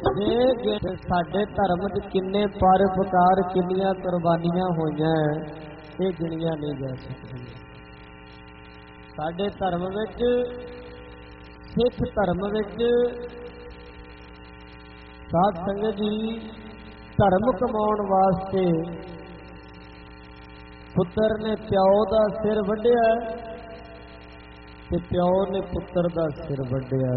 जे साडे धर्म च किन्ने परोपकार किन्नियां कुर्बानियां होईयां ये गिणियां नहीं जा सकदियां। साडे धर्म विच सिख धर्म विच साध संगत जी धर्म कमाउण वास्ते पुत्र ने प्यो दा सिर वड्ढिया ते प्यो ने पुत्र दा सिर वड्ढिया।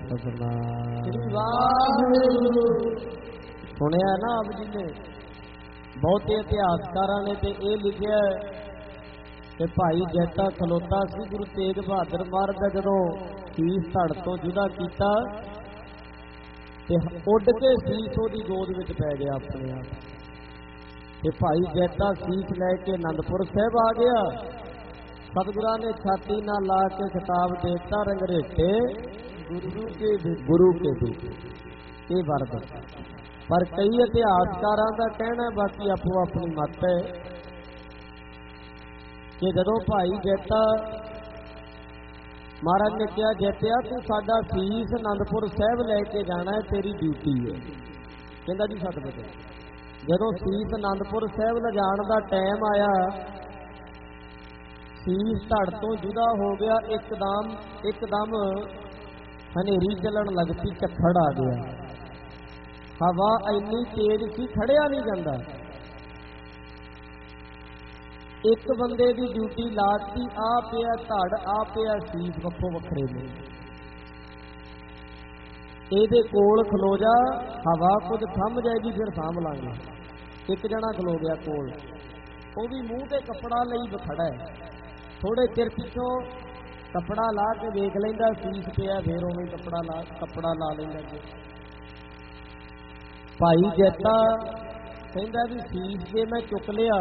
सुनिया ना आप जी ने बहुते इतिहासकारां ने ते ये लिखिया कि भाई जैता खलोता सी गुरु तेग बहादुर महाराज दा जदों सीस धड़ तो जुदा कीता ते उड़ के सीस ओदी गोद विच पै गया अपने आप ते भाई जैता सीस लैके आनंदपुर साहिब आ गया। सतगुरां ने छाती ना ला के खिताब देता रंगरेटे गुरु के बेटे ये वरद। पर कई इतिहासकारां दा कहना बाकी आपो अपनी मत है कि जदों भाई जैता महाराज ने कहा जैतिया तू साडा सीस आनंदपुर साहिब लैके जाना है तेरी ड्यूटी है। कहंदा जी 7 बजे जदों सीस आनंदपुर साहिब लिजाण दा टाइम आया सीस धड़ तो जुदा हो गया एकदम हनेरी चलन लग पई झक्खड़ आ गया। हवा इन्नी तेज सी खड़िया नहीं जाता। एक बंदे की ड्यूटी लाती आ पिया धड़ आ पिया सीस वक्खो वखरे ने ਇਹਦੇ ਕੋਲ खलो जा हवा कुछ थम जाएगी फिर साम लांगे। एक जना खलो गया कोल वो भी मूँह ते कपड़ा लई खड़ा है। थोड़े चिर पिछों कपड़ा ला के देख लेंदा सीस पिया फिर उवें कपड़ा ला लेंदा। भाई जैता कहंदा भी सीस जे मैं चुक लिया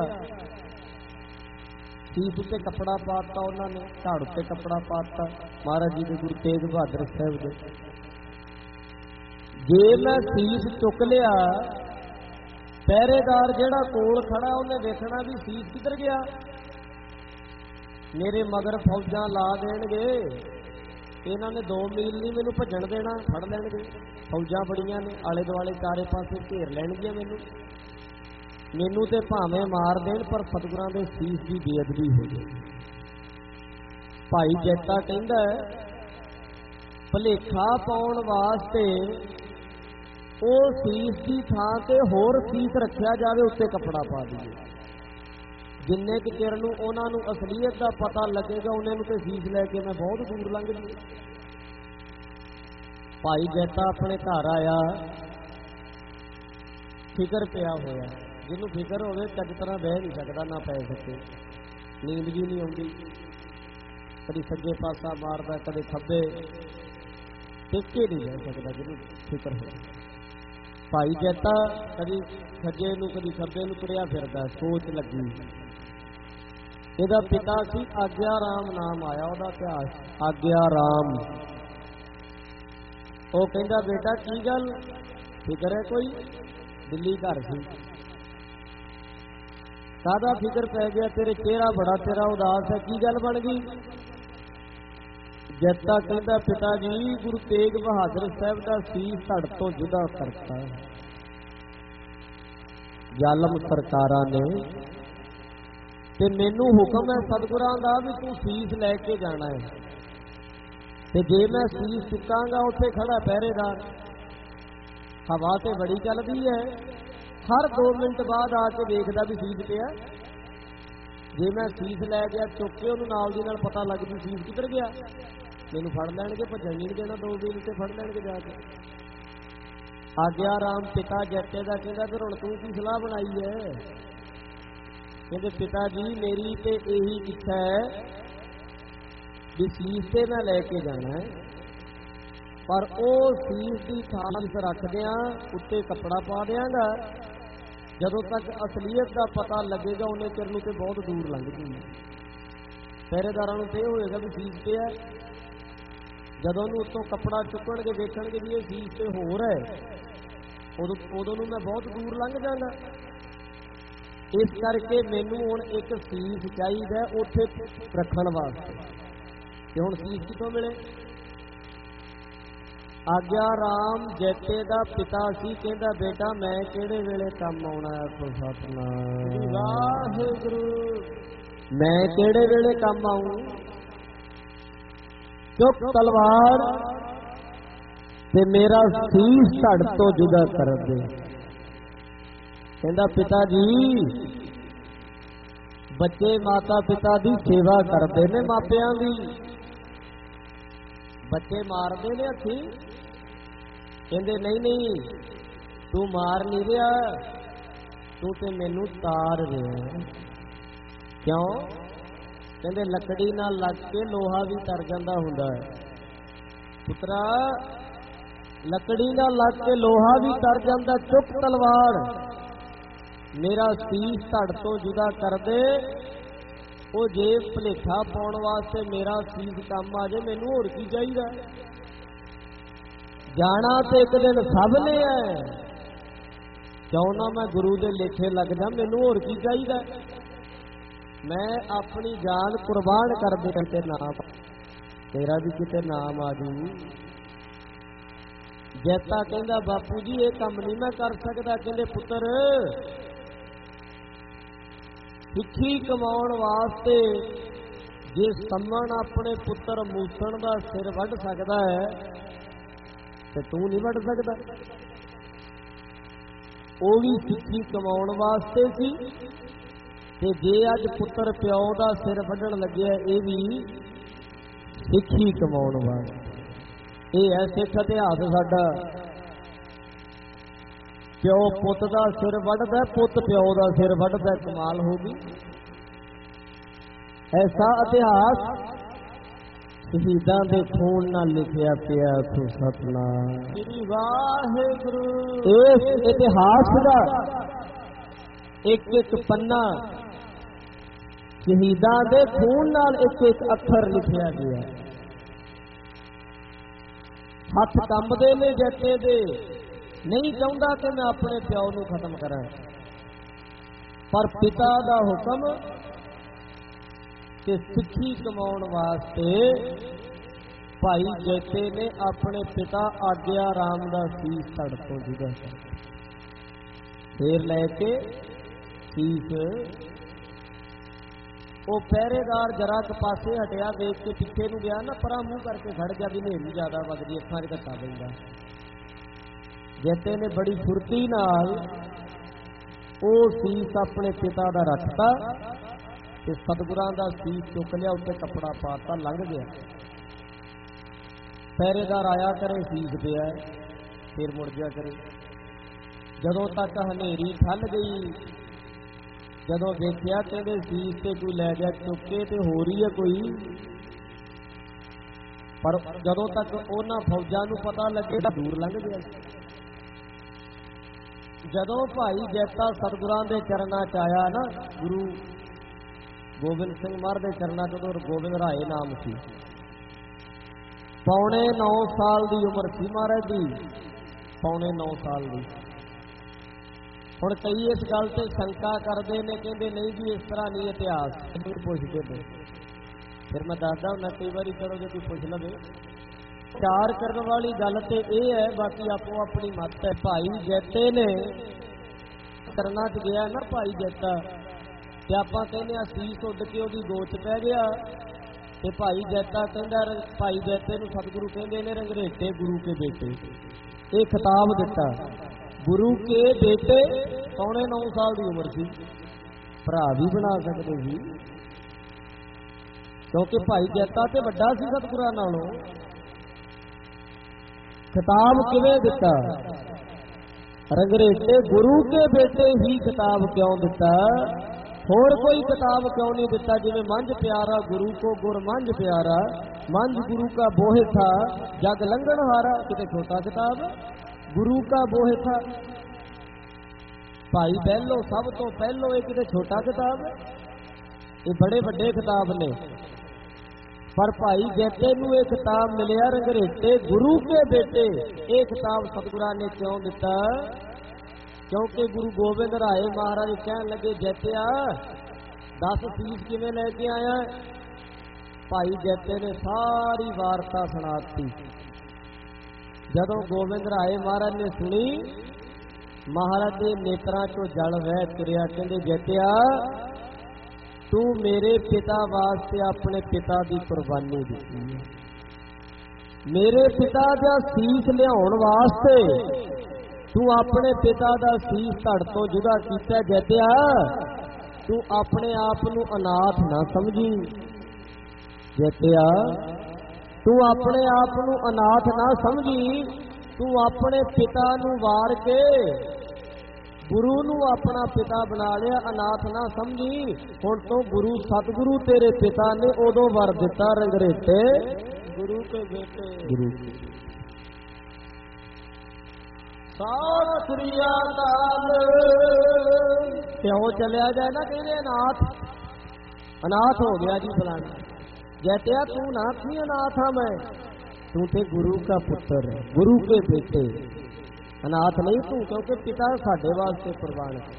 सीस उत्ते कपड़ा पाता उन्होंने धड़ उत्ते कपड़ा पाता महाराज जी के गुरु तेग बहादुर साहिब दे। जे मैं सीस चुक लिया पहरेदार जेड़ा कोल खड़ा उन्हें देखना भी सीस किधर गया। मेरे मगर फौजां ला देणगे इन्हां ने 2 मील नहीं मैनूं भजन देना फड़ लैणगे। फौजां बड़ियां ने आले दुआले चारे पासे घेर लैणगियां मैनूं ते भावें मार देण पर सतगुरां दे सीस की बेअदबी हो जाए। भाई जैता कहंदा भलेखा पाउण वास्ते वो सीस की थां ते होर सीस रखिया जाए उत्ते कपड़ा पा दीए। जिन्ने कि चिर नूं उन्हां नूं असलीयत का पता लगेगा उन्हें नूं ते सीस लैके मैं बहुत दूर लंघ जी। भाई जैता अपने घर आया फिकर पिया होया। जिन्हों फिकर होवे चज तरह बह नहीं सकता ना पै सके नींद भी नहीं आउंदी। कभी सज्जे पासा मारदा कभी खब्बे टिके नहीं रह सकता जिन्हों फिकर हो। भाई जैता कभी सज्जे नूं कभी खब्बे नूं तुरिया फिरदा सोच लगी। ਇਹਦਾ पिता सी आग्या राम नाम आया ਉਹਦਾ इतिहास आग्या राम। ਉਹ ਕਹਿੰਦਾ बेटा की गल फिकर है कोई दिल्ली घर सी कादा फिकर पै गया तेरे चेहरा बड़ा तेरा उदास है की गल बन गई। जैता कहता पिता जी गुरु तेग बहादुर साहब का सीस धड़ तो जुदा करता जालम सरकारां ने ते मैनू हुक्म है सतगुरां दा भी तू सीस लैके जाना है ते जे मैं सीस चुकांगा उत्थे खड़ा पहरेदार हवा ते बड़ी चलदी है हर 2 मिनट बाद आके देखदा भी सीस पिया। जे मैं सीस लै गया चुक के उन्होंने नाल दी नाल पता लग जू सीस किधर गया मैनू फड़ लैणगे भजन नहीं देना 2 मील ते फड़ लैणगे जाके। आग्या राम पिता जैते का कहता फिर हुण तू की सलाह बनाई है। कहते पिता जी मेरी ते यही इच्छा है भी सीस ते मैं लैके जाना है पर वो सीस की थां रख दियां उत्ते कपड़ा पा देंगा जदों तक असलीयत का पता लगेगा उन्हें चिर नूं ते बहुत दूर लंघ जूगी। पहरेदारां नूं ते होएगा भी सीस पे है जदों नूं उत्तों कपड़ा चुकणगे वेखणगे भी ये सीस ते होर है उदों नूं मैं बहुत दूर लंघ जांगा। इस करके मैनू हुण एक सीस चाहिए उत्थे रखण वास्ते ते हुण सीस कितों मिले। ਆਗਿਆ ਰਾਮ ਜੈਤੇ ਦਾ ਪਿਤਾ ਸੀ, ਕਹਿੰਦਾ ਬੇਟਾ ਮੈਂ ਕਿਹੜੇ ਵੇਲੇ ਕੰਮ ਆਉਣਾ ਹੈ। ਆਖੋ ਸਤਿਨਾਮ ਵਾਹਿਗੁਰੂ, ਮੈਂ ਕਿਹੜੇ ਵੇਲੇ ਕੰਮ ਆਉਂ। ਚੁੱਕ ਤਲਵਾਰ ਤੇ ਮੇਰਾ ਸੀਸ ਧੜ ਤੋਂ ਜੁਦਾ ਕਰ ਦੇ। ਕਹਿੰਦਾ ਪਿਤਾ ਜੀ, ਬੱਚੇ ਮਾਤਾ ਪਿਤਾ ਦੀ ਸੇਵਾ ਕਰਦੇ ਨੇ, ਮਾਪਿਆਂ ਦੀ। ਬੱਚੇ ਮਾਰਦੇ ਨੇ ਹੱਥੀਂ, ਕਹਿੰਦੇ ਨਹੀਂ ਨਹੀਂ ਤੂੰ ਮਾਰ ਨਹੀਂ ਰਿਹਾ, ਤੂੰ ਤੇ ਮੈਨੂੰ ਤਾਰ ਰਿਹਾ। ਕਿਉਂ? ਕਹਿੰਦੇ ਲੱਕੜੀ ਨਾਲ ਲੱਗ ਕੇ ਲੋਹਾ ਵੀ ਤਰ ਜਾਂਦਾ ਹੁੰਦਾ ਹੈ। ਪੁੱਤਰਾ, ਲੱਕੜੀ ਨਾਲ ਲੱਗ ਕੇ ਲੋਹਾ ਵੀ ਤਰ ਜਾਂਦਾ। ਚੁੱਕ ਤਲਵਾਰ, ਮੇਰਾ ਸੀਸ ਧੜ ਤੋਂ ਜੁਦਾ ਕਰ ਦੇ। ਉਹ ਜੇ ਭੁਲੇਖਾ ਪਾਉਣ ਵਾਸਤੇ ਮੇਰਾ ਸੀਸ ਕੰਮ ਆ ਜੇ, ਮੈਨੂੰ ਹੋਰ ਕੀ ਚਾਹੀਦਾ। ਜਾਣਾ ਤੇ ਇੱਕ ਦਿਨ ਸਭ ਨੇ ਹੈ, ਕਿਉਂ ਨਾ ਮੈਂ ਗੁਰੂ ਦੇ ਲੇਖੇ ਲੱਗ ਜਾ, ਮੈਨੂੰ ਹੋਰ ਕੀ ਚਾਹੀਦਾ। ਮੈਂ ਆਪਣੀ ਜਾਨ ਕੁਰਬਾਨ ਕਰ ਦੇ ਤੇ ਨਾਮ ਤੇਰਾ ਵੀ ਕਿਤੇ ਨਾਮ ਆ ਜੂ। ਜੈਤਾ ਕਹਿੰਦਾ ਬਾਪੂ ਜੀ ਇਹ ਕੰਮ ਨਹੀਂ ਮੈਂ ਕਰ ਸਕਦਾ। ਕਹਿੰਦੇ ਪੁੱਤਰ, ਸਿੱਖੀ ਕਮਾਉਣ ਵਾਸਤੇ ਜੇ ਸੰਮਣ ਆਪਣੇ ਪੁੱਤਰ ਮੂਸਣ ਦਾ ਸਿਰ ਵੱਢ ਸਕਦਾ ਹੈ ਤੇ ਤੂੰ ਨਹੀਂ ਵੱਢ ਸਕਦਾ। ਉਹ ਵੀ ਸਿੱਖੀ ਕਮਾਉਣ ਵਾਸਤੇ ਸੀ, ਤੇ ਜੇ ਅੱਜ ਪੁੱਤਰ ਪਿਓ ਦਾ ਸਿਰ ਵੱਢਣ ਲੱਗਿਆ, ਇਹ ਵੀ ਸਿੱਖੀ ਕਮਾਉਣ ਵਾਸਤੇ। ਇਹ ਹੈ ਸਿੱਖ ਇਤਿਹਾਸ ਸਾਡਾ। ਪਿਓ ਪੁੱਤ ਦਾ ਸਿਰ ਵੱਢਦਾ, ਪੁੱਤ ਪਿਓ ਦਾ ਸਿਰ ਵੱਢਦਾ। ਕਮਾਲ ਹੋ ਗਈ। ਐਸਾ ਇਤਿਹਾਸ ਸ਼ਹੀਦਾਂ ਦੇ ਖੂਨ ਨਾਲ ਲਿਖਿਆ ਪਿਆ। ਆਖੋ ਸਤਿਨਾਮ ਸ੍ਰੀ ਵਾਹਿਗੁਰੂ। ਇਸ ਇਤਿਹਾਸ ਦਾ ਇੱਕ ਇੱਕ ਪੰਨਾ ਸ਼ਹੀਦਾਂ ਦੇ ਖੂਨ ਨਾਲ ਇੱਕ ਇੱਕ ਅੱਖਰ ਲਿਖਿਆ ਗਿਆ। ਹੱਥ ਕੰਬਦੇ ਨੇ ਜੱਟੇ ਦੇ, ਨਹੀਂ ਚਾਹੁੰਦਾ ਕਿ ਮੈਂ ਆਪਣੇ ਪਿਓ ਨੂੰ ਖਤਮ ਕਰਾਂ, ਪਰ ਪਿਤਾ ਦਾ ਹੁਕਮ ਕਿ ਸਿੱਖੀ ਕਮਾਉਣ ਵਾਸਤੇ ਭਾਈ ਜੈਤੇ ਨੇ ਆਪਣੇ ਪਿਤਾ ਆਗਿਆ ਰਾਮ ਦਾ ਸੀਸ ਧੜ ਤੋਂ ਜੁਦਾ ਕਰ ਫੇਰ ਲੈ ਕੇ ਸੀਸ। ਉਹ ਪਹਿਰੇਦਾਰ ਜਰਾ ਕੁ ਪਾਸੇ ਹਟਿਆ, ਵੇਖ ਕੇ ਪਿੱਛੇ ਨੂੰ ਗਿਆ ਨਾ, ਪਰਾਂ ਮੂੰਹ ਕਰਕੇ ਖੜ ਗਿਆ ਵੀ ਹਨੇਰੀ ਜ਼ਿਆਦਾ ਵੱਜਦੀ, ਅੱਖਾਂ 'ਚ ਘੱਟਾ ਪੈਂਦਾ। ਜੈਤੇ ਨੇ ਬੜੀ ਫੁਰਤੀ ਨਾਲ ਉਹ ਸੀਸ ਆਪਣੇ ਪਿਤਾ ਦਾ ਰੱਖਤਾ ਤੇ ਸਤਿਗੁਰਾਂ ਦਾ ਸੀਸ ਚੁੱਕ ਲਿਆ, ਉੱਤੇ ਕੱਪੜਾ ਪਾਤਾ, ਲੰਘ ਗਿਆ। ਪਹਿਰੇਦਾਰ ਆਇਆ ਕਰੇ, ਸੀਸ ਪਿਆ, ਫਿਰ ਮੁੜ ਜਾ ਕਰੇ। ਜਦੋਂ ਤੱਕ ਹਨੇਰੀ ਠੱਲ ਗਈ, ਜਦੋਂ ਦੇਖਿਆ ਕਹਿੰਦੇ ਸੀਸ ਤੇ ਕੋਈ ਲੈ ਗਿਆ ਚੁੱਕ ਕੇ, ਤੇ ਹੋ ਰਹੀ ਹੈ ਕੋਈ। ਪਰ ਜਦੋਂ ਤੱਕ ਉਹਨਾਂ ਫੌਜਾਂ ਨੂੰ ਪਤਾ ਲੱਗੇ ਤਾਂ ਦੂਰ ਲੰਘ ਗਿਆ। ਜਦੋਂ ਭਾਈ ਜੈਤਾ ਸਤਿਗੁਰਾਂ ਦੇ ਚਰਨਾਂ 'ਚ ਆਇਆ ਨਾ, ਗੁਰੂ ਗੋਬਿੰਦ ਸਿੰਘ ਮਹਾਰਾਜ ਦੇ ਚਰਨਾਂ 'ਚ, ਉਦੋਂ ਗੋਬਿੰਦ ਰਾਏ ਨਾਮ ਸੀ। ਪੌਣੇ 9 ਸਾਲ ਦੀ ਉਮਰ ਸੀ ਮਹਾਰਾਜ ਦੀ, ਪੌਣੇ 9 ਸਾਲ ਦੀ। ਹੁਣ ਕਈ ਇਸ ਗੱਲ ਤੇ ਸ਼ੰਕਾ ਕਰਦੇ ਨੇ, ਕਹਿੰਦੇ ਨਹੀਂ ਜੀ ਇਸ ਤਰ੍ਹਾਂ ਨਹੀਂ ਇਤਿਹਾਸ, ਜ਼ਰੂਰ ਪੁੱਛਦੇ ਨੇ। ਫਿਰ ਮੈਂ ਦੱਸਦਾ ਹੁੰਦਾ, ਕਈ ਵਾਰੀ ਚਲੋ ਜੇ ਕੋਈ ਪੁੱਛ ਲਵੇ। ਵਿਚਾਰ ਕਰਨ ਵਾਲੀ ਗੱਲ ਤੇ ਇਹ ਹੈ, ਬਾਕੀ ਆਪੋ ਆਪਣੀ ਮੱਤ ਹੈ। ਭਾਈ ਜੈਤੇ ਨੇ ਚਰਨਾਂ 'ਚ ਗਿਆ ਨਾ, ਭਾਈ ਜੈਤਾ, ਤੇ ਆਪਾਂ ਕਹਿੰਦੇ ਆ ਸੀਸ ਉੱਡ ਕੇ ਉਹਦੀ ਗੋਚ ਪੈ ਗਿਆ। ਤੇ ਭਾਈ ਜੈਤਾ ਕਹਿੰਦਾ, ਭਾਈ ਜੈਤੇ ਨੂੰ ਸਤਿਗੁਰੂ ਕਹਿੰਦੇ ਨੇ ਰੰਗਰੇਟੇ ਗੁਰੂ ਕੇ ਬੇਟੇ। ਇਹ ਖਿਤਾਬ ਦਿੱਤਾ, ਗੁਰੂ ਕੇ ਬੇਟੇ। ਪੌਣੇ 9 ਸਾਲ ਦੀ ਉਮਰ ਸੀ, ਭਰਾ ਵੀ ਬਣਾ ਸਕਦੇ ਸੀ, ਕਿਉਂਕਿ ਭਾਈ ਜੈਤਾ ਤੇ ਵੱਡਾ ਸੀ ਸਤਿਗੁਰਾਂ ਨਾਲੋਂ। ਖਿਤਾਬ ਕਿਵੇਂ ਦਿੱਤਾ? ਰੰਗਰੇਟੇ ਗੁਰੂ ਕੇ ਬੇਟੇ ਹੀ ਖਿਤਾਬ ਕਿਉਂ ਦਿੱਤਾ? ਹੋਰ ਕੋਈ ਕਿਤਾਬ ਕਿਉਂ ਨਹੀਂ ਦਿੱਤਾ? ਜਿਵੇਂ ਮੰਝ ਪਿਆਰਾ ਗੁਰੂ ਕੋ ਗੁਰ ਮੰਝ ਪਿਆਰਾ, ਮੰਝ ਗੁਰੂ ਕਾ ਬੋਹਿ ਥਾ ਜਗ ਲੰਘਣ ਹਾਰਾ। ਕਿਤੇ ਛੋਟਾ ਕਿਤਾਬ, ਗੁਰੂ ਕਾ ਬੋਹਿ ਥਾ। ਭਾਈ ਬਹਿਲੋ ਸਭ ਤੋਂ ਪਹਿਲੋਂ, ਇਹ ਕਿਤੇ ਛੋਟਾ ਕਿਤਾਬ? ਇਹ ਬੜੇ ਵੱਡੇ ਕਿਤਾਬ ਨੇ। ਪਰ ਭਾਈ ਜੈਤੇ ਨੂੰ ਇਹ ਕਿਤਾਬ ਮਿਲਿਆ ਰੰਗਰੇਟੇ ਗੁਰੂ ਕੇ ਬੇਟੇ। ਇਹ ਕਿਤਾਬ ਸਤਿਗੁਰਾਂ ਨੇ ਕਿਉਂ ਦਿੱਤਾ? ਕਿਉਂਕਿ ਗੁਰੂ ਗੋਬਿੰਦ ਰਾਏ ਮਹਾਰਾਜ ਕਹਿਣ ਲੱਗੇ, ਜੈਤਿਆ 10 ਸੀਸ ਕਿਵੇਂ ਲੈ ਕੇ ਆਇਆ? ਭਾਈ ਜੈਤੇ ਨੇ ਸਾਰੀ ਵਾਰਤਾ ਸੁਣਾਤੀ। जदों गोविंद राय महाराज ने सुनी, महाराज के नेत्रां चों जल वह तुरिया। कहंदे जटिया तू मेरे पिता वास्ते अपने पिता की कुर्बानी दिती है, मेरे पिता का सीस लियाउण वास्ते तू अपने पिता का सीस धड़ तो जुदा कीता। जटिया तू अपने आप नूं अनाथ ना समझी, जटिया तू अपने आप नूं अनाथ ना समझी, तू अपने पिता नूं वार के गुरु नूं अपना पिता बना लिया, अनाथ ना समझी। हुण तो गुरु सतगुरु तेरे पिता ने उदों वर दिता रंगरेटे गुरु के बेटे। गुरु सत श्री अकाल क्यों चलिया जाए ना, कहते अनाथ अनाथ हो गया जी फलाना। जटिया तू ना थी अनाथ हाँ मैं, तू थे गुरु का पुत्र है, गुरु के बेटे, अनाथ नहीं तू, क्योंकि पिता साडे वास्ते कुर्बान है।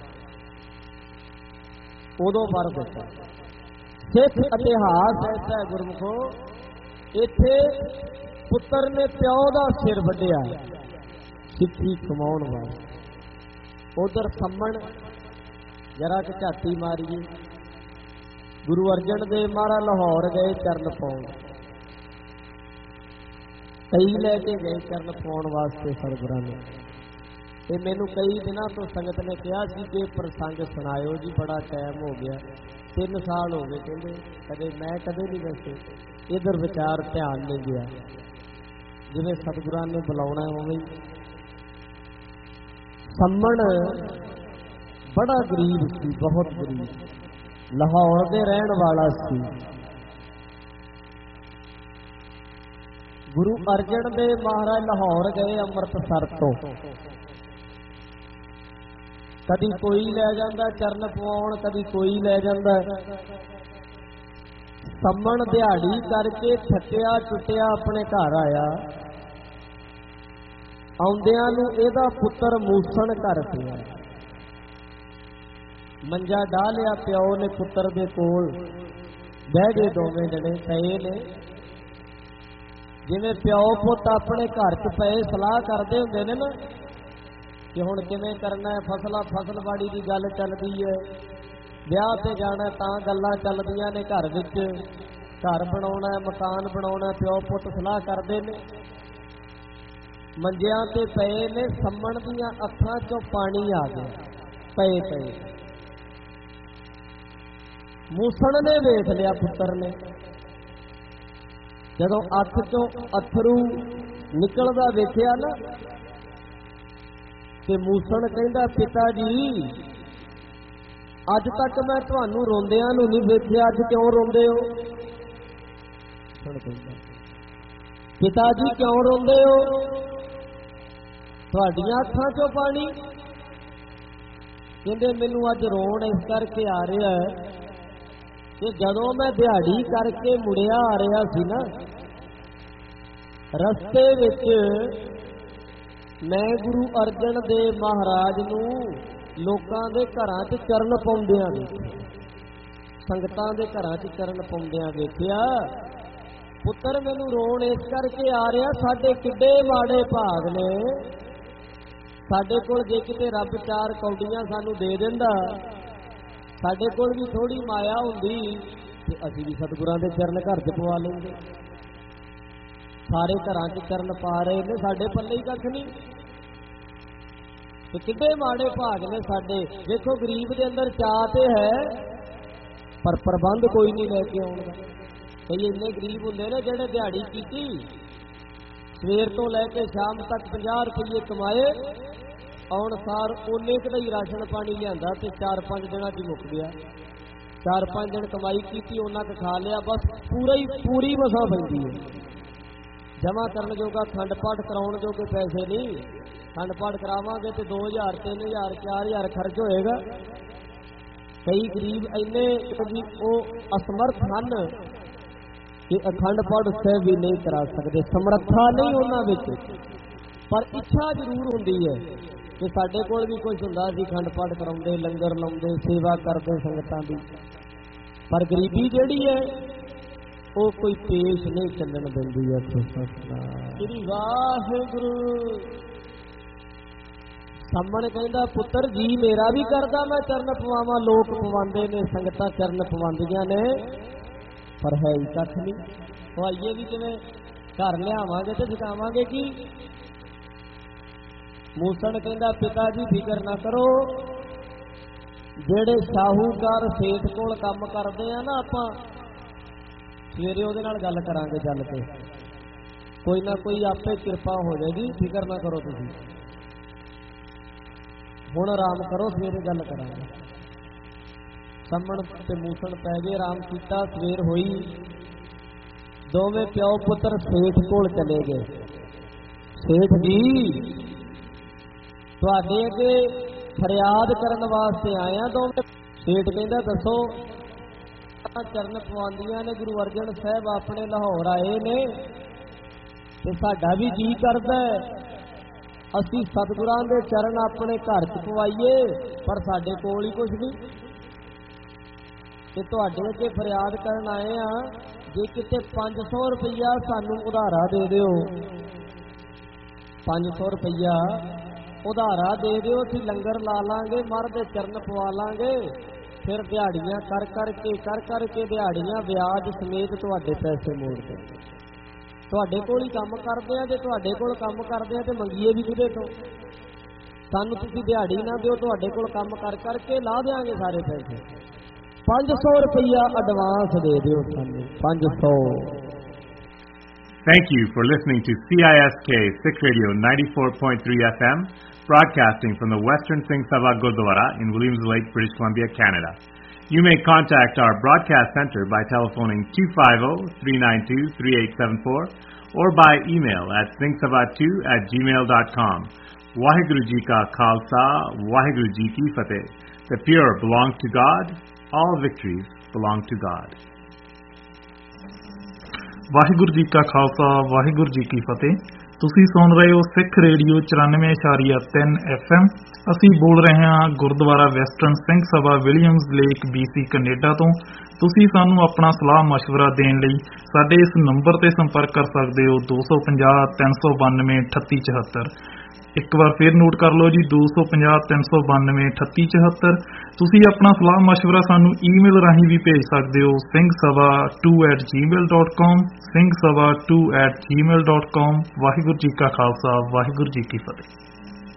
उदों वर दिता। सिख इतिहास ऐसा है गुरमुखो, इत्थे पुत्र ने प्यो का सिर वड्डिया सिੱਖੀ कमाउण वाले। उधर सम्मण जरा कि झाती मारीए, गुरु अर्जन देव महाराज लाहौर गए चरण पाउण, कई लैके गए चरण पाउण वास्ते सतगुरां ने। ते मैनूं कई दिनों तो संगत ने कहा कि ये प्रसंग सुनायो जी, बड़ा टाइम हो गया, 3 साल हो गए। कहते कदे मैं कदे नहीं वैसे इधर विचार ध्यान नहीं गया, जिवें सतगुरां ने बुलाउणा उवें। सम्मण बड़ा गरीब सी, बहुत गरीब, लाहौर दे रहन वाला सी। गुरु अर्जन देव महाराज लाहौर गए अमृतसर तो, कदी कोई लै जांदा चरण पवाउण, कदी कोई लै जांदा। सम्मण दिहाड़ी करके थकिया टुटिया अपने घर आया। आउंदियां नूं इहदा पुत्र मूसण घर पिया, मंजा डाह लिया प्यो ने पुत्र दे कोल, बह गए दोवें जने पए ने। जिवें प्यो पुत अपने घर च पए सलाह करते हुंदे ने ना कि हुण किवें करना है, फसलबाड़ी की गल चलदी है, विआह ते जाना तां गल्लां चलदियां ने, घर विच घर बनाउणा मकान बनाउणा, प्यो पुत सलाह करदे ने। मंजियां ते पए ने, सम्मण दीयां अखां चों पानी आ गया पए पए। मूसण ने वेख लिया पुत्र ने, जदों अख चों अथरू निकलदा वेखिया ना, ते मूसण कहंदा पिता जी अज तक मैं तुहानूं रोंदियां नूं नहीं वेखिया, अज क्यों रोंदे हो? पिता जी क्यों रोंदे हो? तुहाडीआं अखां चों पानी? कहंदे मैनूं अज रोण इस करके आ रहा है कि जदों मैं दिहाड़ी करके मुड़िया आ रहा सी ना, रस्ते विच मैं गुरु अर्जन देव महाराज नूं लोकां दे घरां 'च चरण पाउंदिआं वेखिआ, संगतां दे घरां 'च चरण पाउंदिआं वेखिआ। पुत्र मैनूं रोण इस करके आ रहा, साडे किड्डे माड़े भाग ने, साडे कोल जे किते रब 4 कौडियां सानूं दे दिंदा, साडे कोल भी थोड़ी माया हुंदी ते असीं भी सतगुरां दे चरण घर 'च पवा लैंदे। सारे घरां 'च चरण पा रहे ने, साडे पल्ले ही कख नहीं। ते किड्डे माड़े भाग ने साडे। देखो गरीब दे अंदर चाह ते है, पर प्रबंध कोई नहीं लैके आउण दा। कई इन्ने गरीब हुंदे ने जिहड़े दिहाड़ी कीती, सवेर तो लैके शाम तक 50 रुपये कमाए, आउण सार उन्ने क ही राशन पानी लिआंदा ते 4-5 दिनां 'च मुक गया। 4-5 दिन कमाई की, उन्ना क खा लिया, बस पूरी मसा पैंदी है। जमा करन जोगा खंड पाठ कराउण जोगे पैसे नहीं, खंड पाठ करावांगे तो 2000 3000 4000 खर्च होएगा। कई गरीब इन्ने भी वो असमर्थ हन कि अखंड पाठ उत्थे भी नहीं करा सकते, समर्था नहीं उन्हां विच, पर इच्छा जरूर हुंदी है कि साडे कोल भी कुछ हुंदा सी, खंड पाठ कराउंदे, लंगर लाउंदे, सेवा करदे संगतां दी। पर गरीबी जिहड़ी है ਉਹ ਕੋਈ ਪੇਸ਼ ਨਹੀਂ ਚੱਲਣ ਦਿੰਦੀ ਇੱਥੇ ਸਤਿਨਾਮ ਸ੍ਰੀ ਵਾਹਿਗੁਰੂ। ਸਾਹਮਣੇ ਕਹਿੰਦਾ ਪੁੱਤਰ ਜੀ ਮੇਰਾ ਵੀ ਕਰਦਾ ਮੈਂ ਚਰਨ ਪਵਾਵਾਂ, ਲੋਕ ਪਵਾਉਂਦੇ ਨੇ, ਸੰਗਤਾਂ ਚਰਨ ਪਵਾਉਂਦੀਆਂ ਨੇ, ਪਰ ਹੈ ਹੀ ਕੱਖ ਨਹੀਂ। ਪਵਾਈਏ ਵੀ ਕਿਵੇਂ? ਘਰ ਲਿਆਵਾਂਗੇ ਤੇ ਜਗਾਵਾਂਗੇ ਕੀ? ਮੂਸਣ ਕਹਿੰਦਾ ਪਿਤਾ ਜੀ ਫਿਕਰ ਨਾ ਕਰੋ, ਜਿਹੜੇ ਸ਼ਾਹੂਕਾਰ ਸੇਠ ਕੋਲ ਕੰਮ ਕਰਦੇ ਆ ਨਾ, ਆਪਾਂ ਸਵੇਰੇ ਉਹਦੇ ਨਾਲ ਗੱਲ ਕਰਾਂਗੇ, ਚੱਲ ਕੇ ਕੋਈ ਨਾ ਕੋਈ ਆਪੇ ਕਿਰਪਾ ਹੋ ਜਾਏਗੀ, ਫਿਕਰ ਨਾ ਕਰੋ ਤੁਸੀਂ, ਹੁਣ ਆਰਾਮ ਕਰੋ, ਸਵੇਰੇ ਗੱਲ ਕਰਾਂਗੇ। ਸੰਮਣ ਤੇ ਮੂਸਣ ਪੈ ਗਏ, ਆਰਾਮ ਕੀਤਾ, ਸਵੇਰ ਹੋਈ, ਦੋਵੇਂ ਪਿਓ ਪੁੱਤਰ ਸੇਠ ਕੋਲ ਚਲੇ ਗਏ। ਸੇਠ ਜੀ ਤੁਹਾਡੇ ਅੱਗੇ ਫਰਿਆਦ ਕਰਨ ਵਾਸਤੇ ਆਏ ਆ ਦੋਵੇਂ। ਸੇਠ ਕਹਿੰਦਾ ਦੱਸੋ। ਚਰਨ ਪਵਾਉਂਦੀਆਂ ਨੇ, ਗੁਰੂ ਅਰਜਨ ਸਾਹਿਬ ਆਪਣੇ ਲਾਹੌਰ ਆਏ ਨੇ ਤੇ ਸਾਡਾ ਵੀ ਜੀ ਕਰਦਾ ਅਸੀਂ ਸਤਿਗੁਰਾਂ ਦੇ ਚਰਨ ਆਪਣੇ ਘਰ ਚ ਪਵਾਈਏ, ਪਰ ਸਾਡੇ ਕੋਲ ਹੀ ਕੁਝ ਨਹੀਂ ਤੇ ਤੁਹਾਡੇ ਅੱਗੇ ਫਰਿਆਦ ਕਰਨ ਆਏ ਆ, ਜੇ ਕਿਤੇ 500 ਰੁਪਈਆ ਸਾਨੂੰ ਉਧਾਰਾ ਦੇ ਦਿਓ, 500 ਰੁਪਈਆ ਉਧਾਰਾ ਦੇ ਦਿਓ, ਅਸੀਂ ਲੰਗਰ ਲਾ ਲਾਂਗੇ, ਮਰ ਦੇ ਚਰਨ ਪਵਾ ਲਾਂਗੇ, ਫਿਰ ਦਿਹਾੜੀਆਂ ਕਰ ਕਰਕੇ ਦਿਹਾੜੀਆਂ ਵਿਆਜ ਸਮੇਤ ਤੁਹਾਡੇ ਪੈਸੇ ਮੋੜ ਦੇ। ਤੁਹਾਡੇ ਕੋਲ ਹੀ ਕੰਮ ਕਰਦੇ ਆ, ਜੇ ਤੁਹਾਡੇ ਕੋਲ ਕੰਮ ਕਰਦੇ ਆ ਤੇ ਮੰਗੀਏ ਵੀ ਕਿਹਦੇ ਤੋਂ? ਸਾਨੂੰ ਤੁਸੀਂ ਦਿਹਾੜੀ ਨਾ ਦਿਓ, ਤੁਹਾਡੇ ਕੋਲ ਕੰਮ ਕਰ ਕਰਕੇ ਲਾ ਦੇਾਂਗੇ ਸਾਰੇ ਪੈਸੇ। 500 ਰੁਪਈਆ ਐਡਵਾਂਸ ਦੇ ਦਿਓ ਸਾਨੂੰ, 500। Thank you for listening to CISK Sikh Radio 94.3 FM, broadcasting from the Western Singh Sabha Gurdwara in Williams Lake, British Columbia, Canada. You may contact our broadcast center by telephoning 250-392-3874 or by email at singhsabha2@gmail.com. Waheguru Ji Ka Khalsa, Waheguru Ji Ki Fateh. The pure belong to God. All victories belong to God. Waheguru ji ਕਾ ਖਾਲਸਾ, ਵਾਹਿਗੁਰੂ ਜੀ ਕੀ ਫਤਿਹ। ਤੁਸੀਂ ਸੁਣ ਰਹੇ ਹੋ ਸਿੱਖ radio 94.3 FM। ਅਸੀਂ ਬੋਲ ਰਹੇ ਹਾਂ Gurdwara western Singh Sabha Williams lake BC Canada ਤੋਂ। ਤੁਸੀਂ ਸਾਨੂੰ ਆਪਣਾ ਸਲਾਹ ਮਸ਼ਵਰਾ ਦੇਣ ਲਈ ਸਾਡੇ ਇਸ ਨੰਬਰ ਤੇ ਸੰਪਰਕ ਕਰ ਸਕਦੇ ਹੋ 250 392 3874। ਇੱਕ ਵਾਰ ਫਿਰ ਨੋਟ ਕਰ ਲਓ ਜੀ, 250 392 3874। ਤੁਸੀਂ ਆਪਣਾ ਸਲਾਹ ਮਸ਼ਵਰਾ ਸਾਨੂੰ ਈਮੇਲ ਰਾਹੀਂ ਵੀ ਭੇਜ ਸਕਦੇ ਹੋ, singhsabha2@gmail.com, singhsabha2@gmail.com। ਵਾਹਿਗੁਰੂ ਜੀ ਕਾ ਖਾਲਸਾ, ਵਾਹਿਗੁਰੂ ਜੀ ਕੀ ਫਤਿਹ।